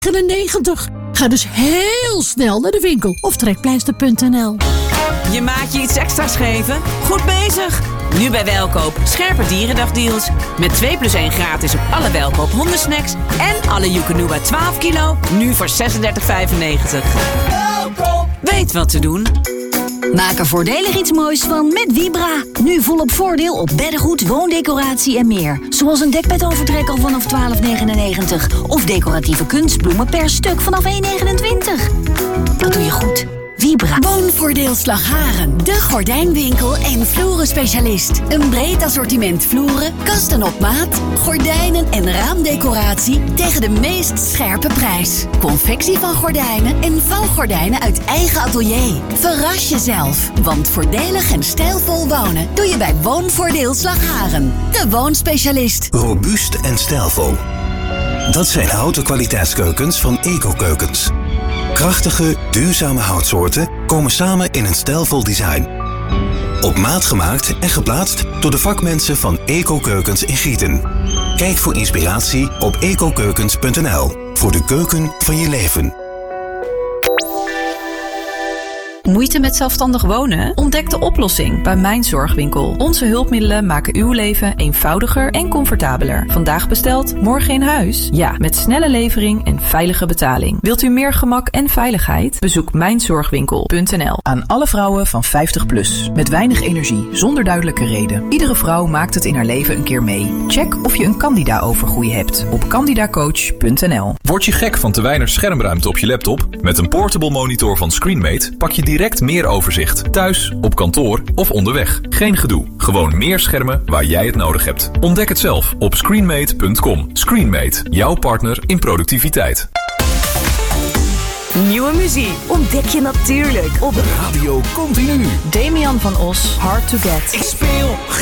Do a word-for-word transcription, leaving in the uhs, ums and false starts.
negenennegentig. Ga dus heel snel naar de winkel of trekpleister punt n l. Je maakt je iets extra's geven? Goed bezig! Nu bij Welkoop. Scherpe dierendagdeals. Met twee plus één gratis op alle Welkoop hondensnacks. En alle Joekanuba twaalf kilo. Nu voor zesendertig vijfennegentig. Welkoop! Weet wat te doen. Maak er voordelig iets moois van met Vibra. Nu volop voordeel op beddengoed, woondecoratie en meer. Zoals een dekbedovertrek al vanaf twaalf negenennegentig. Of decoratieve kunstbloemen per stuk vanaf één negenentwintig. Dat doe je goed. Vibra. Woonvoordeel Slagharen. De gordijnwinkel en vloerenspecialist. Een breed assortiment vloeren, kasten op maat, gordijnen en raamdecoratie tegen de meest scherpe prijs. Confectie van gordijnen en vouwgordijnen uit eigen atelier. Verras jezelf, want voordelig en stijlvol wonen doe je bij Woonvoordeel Slagharen. De woonspecialist. Robuust en stijlvol. Dat zijn houten kwaliteitskeukens van Eco-Keukens. Krachtige, duurzame houtsoorten komen samen in een stijlvol design. Op maat gemaakt en geplaatst door de vakmensen van Eco-Keukens in Gieten. Kijk voor inspiratie op ecokeukens punt n l. Voor de keuken van je leven. Moeite met zelfstandig wonen? Ontdek de oplossing bij Mijn Zorgwinkel. Onze hulpmiddelen maken uw leven eenvoudiger en comfortabeler. Vandaag besteld, morgen in huis? Ja, met snelle levering en veilige betaling. Wilt u meer gemak en veiligheid? Bezoek mijn zorgwinkel punt n l. Aan alle vrouwen van vijftig plus. Met weinig energie, zonder duidelijke reden. Iedere vrouw maakt het in haar leven een keer mee. Check of je een Candida-overgroei hebt op candidacoach punt n l. Word je gek van te weinig schermruimte op je laptop? Met een portable monitor van ScreenMate pak je direct meer overzicht. Thuis, op kantoor of onderweg. Geen gedoe. Gewoon meer schermen waar jij het nodig hebt. Ontdek het zelf op screenmate punt com. ScreenMate, jouw partner in productiviteit. Nieuwe muziek ontdek je natuurlijk op Radio Continu. Damian van Os, Hard to Get. Ik speel